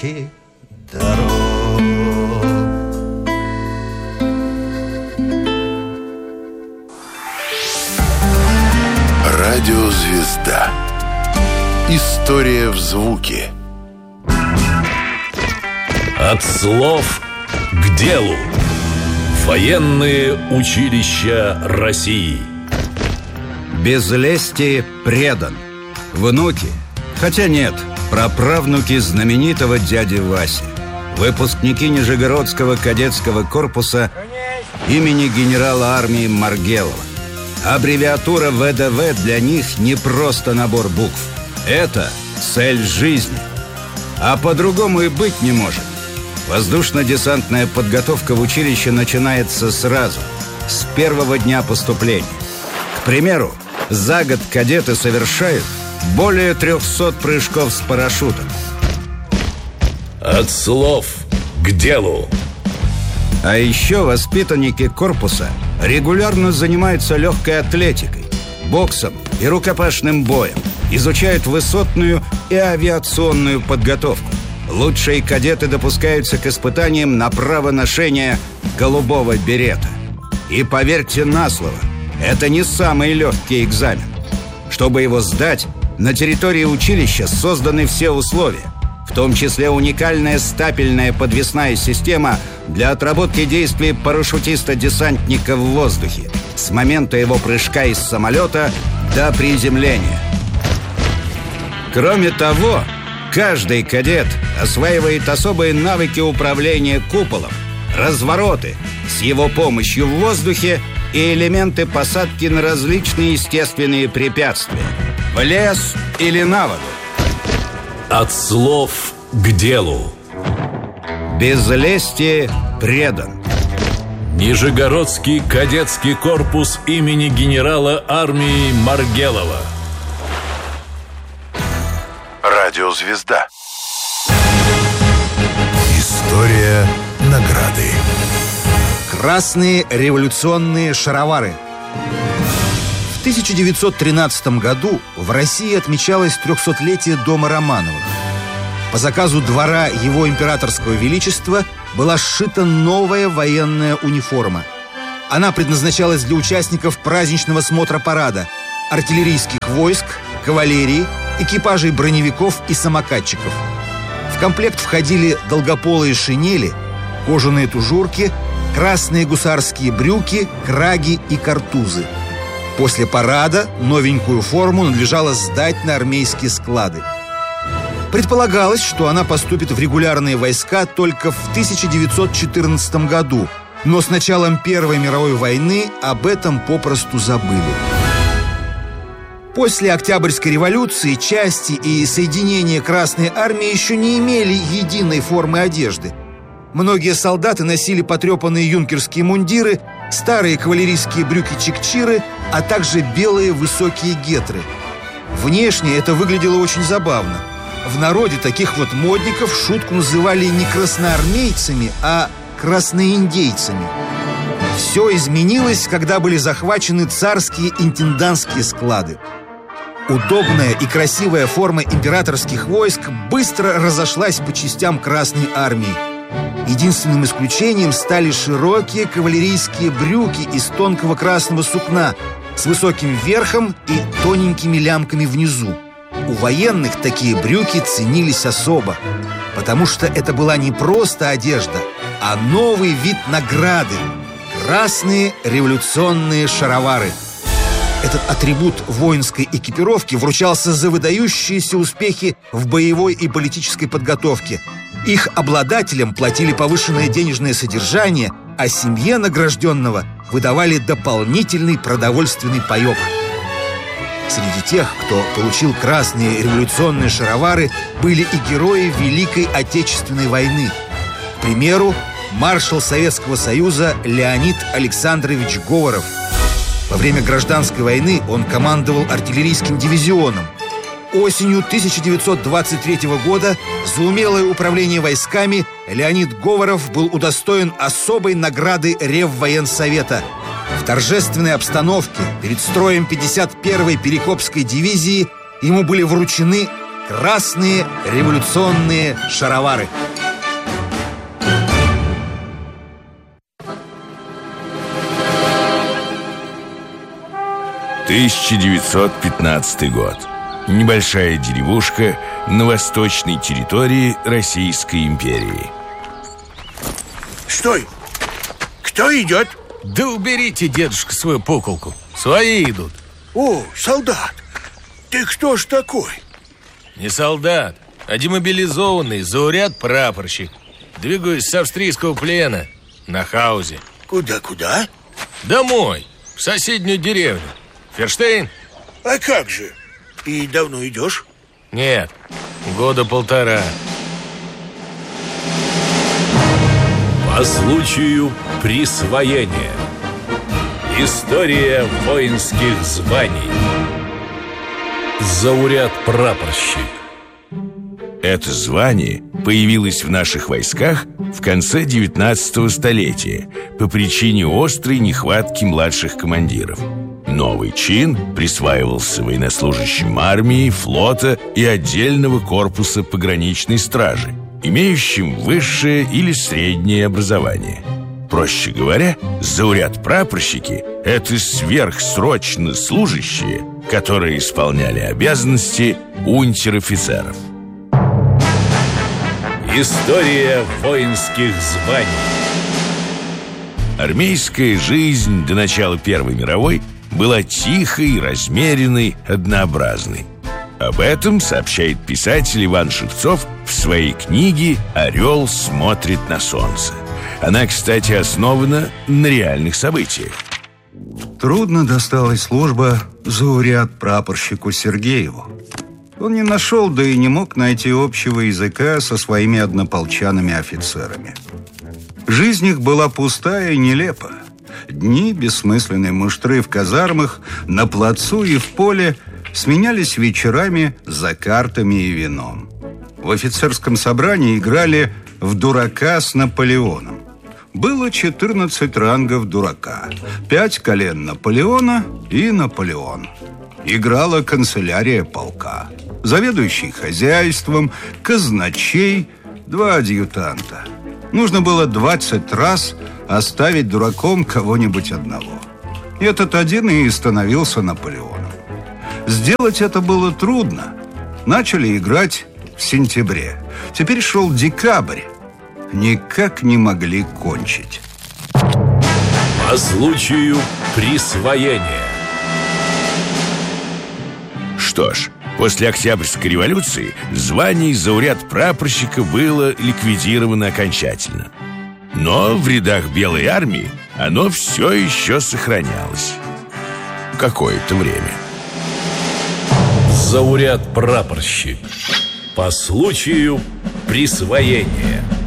складки дорог. Радиозвезда. История в звуке. От слов к делу. Военные училища России. Без лести предан. Внуки, хотя нет, праправнуки знаменитого дяди Васи. Выпускники Нижегородского кадетского корпуса имени генерала армии Маргелова. Аббревиатура ВДВ для них не просто набор букв. Это цель жизни. А по-другому и быть не может. Воздушно-десантная подготовка в училище начинается сразу, с первого дня поступления. К примеру, за год кадеты совершают более 300 прыжков с парашютом. От слов к делу. А еще воспитанники корпуса регулярно занимаются легкой атлетикой, боксом и рукопашным боем, изучают высотную и авиационную подготовку. Лучшие кадеты допускаются к испытаниям на право ношения голубого берета. И поверьте на слово, это не самый легкий экзамен. Чтобы его сдать, на территории училища созданы все условия, в том числе уникальная стапельная подвесная система для отработки действий парашютиста-десантника в воздухе с момента его прыжка из самолета до приземления. Кроме того, каждый кадет осваивает особые навыки управления куполом, развороты с его помощью в воздухе и элементы посадки на различные естественные препятствия в лес или на воду. От слов к делу. Без лести предан. Нижегородский кадетский корпус имени генерала армии Маргелова. Радиозвезда. История награды. Красные революционные шаровары. В 1913 году в России отмечалось 300-летие дома Романовых. По заказу двора его императорского величества была сшита новая военная униформа. Она предназначалась для участников праздничного смотра парада, артиллерийских войск, кавалерии, экипажей броневиков и самокатчиков. В комплект входили долгополые шинели, кожаные тужурки, красные гусарские брюки, краги и картузы. После парада новенькую форму надлежало сдать на армейские склады. Предполагалось, что она поступит в регулярные войска только в 1914 году, но с началом Первой мировой войны об этом попросту забыли. После Октябрьской революции части и соединения Красной армии еще не имели единой формы одежды. Многие солдаты носили потрепанные юнкерские мундиры, старые кавалерийские брюки-чикчиры, а также белые высокие гетры. Внешне это выглядело очень забавно. В народе таких вот модников в шутку называли не красноармейцами, а красноиндейцами. Все изменилось, когда были захвачены царские интендантские склады. Удобная и красивая форма императорских войск быстро разошлась по частям Красной армии. Единственным исключением стали широкие кавалерийские брюки из тонкого красного сукна с высоким верхом и тоненькими лямками внизу. У военных такие брюки ценились особо, потому что это была не просто одежда, а новый вид награды – красные революционные шаровары. Этот атрибут воинской экипировки вручался за выдающиеся успехи в боевой и политической подготовке. Их обладателям платили повышенное денежное содержание, а семье награжденного выдавали дополнительный продовольственный паёк. Среди тех, кто получил красные революционные шаровары, были и герои Великой Отечественной войны. К примеру, маршал Советского Союза Леонид Александрович Говоров. Во время гражданской войны он командовал артиллерийским дивизионом. Осенью 1923 года за умелое управление войсками Леонид Говоров был удостоен особой награды Реввоенсовета. В торжественной обстановке перед строем 51-й Перекопской дивизии ему были вручены красные революционные шаровары. «1915 год. Небольшая деревушка на восточной территории Российской империи». Стой! Кто идет? Да уберите, дедушка, свою пуколку. Свои идут. О, солдат! Ты кто ж такой? Не солдат, а демобилизованный зауряд-прапорщик. Двигаюсь с австрийского плена на Хаузе. Куда? Домой, в соседнюю деревню. Ферштейн? А как же? И давно идешь? Нет, года полтора. По случаю присвоения. История воинских званий. Зауряд-прапорщик. Это звание появилось в наших войсках в конце 19 столетия по причине острой нехватки младших командиров. Новый чин присваивался военнослужащим армии, флота и отдельного корпуса пограничной стражи, имеющим высшее или среднее образование. Проще говоря, зауряд-прапорщики – это сверхсрочно служащие, которые исполняли обязанности унтер-офицеров. История воинских званий. Армейская жизнь до начала Первой мировой была тихой, размеренной, однообразной. Об этом сообщает писатель Иван Шевцов в своей книге «Орел смотрит на солнце». Она, кстати, основана на реальных событиях. Трудно досталась служба зауряд-прапорщику Сергееву. Он не нашел, да и не мог найти общего языка со своими однополчанами-офицерами. Жизнь их была пустая и нелепа. Дни бессмысленной муштры в казармах, на плацу и в поле сменялись вечерами за картами и вином. В офицерском собрании играли в дурака с Наполеоном. Было 14 рангов дурака, 5 колен Наполеона и Наполеон. Играла канцелярия полка, заведующий хозяйством, казначей, 2 адъютанта. Нужно было 20 раз оставить дураком кого-нибудь одного. Этот один и становился Наполеоном. Сделать это было трудно. Начали играть в сентябре. Теперь шел декабрь. Никак не могли кончить. По случаю присвоения. Что ж, после Октябрьской революции звание зауряд-прапорщика было ликвидировано окончательно. Но в рядах Белой армии оно все еще сохранялось. Какое-то время. Зауряд-прапорщик. По случаю присвоения.